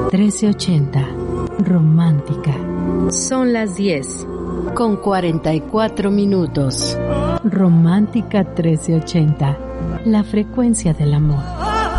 1380. Romántica. Son las 10:44. Romántica 1380. La frecuencia del amor.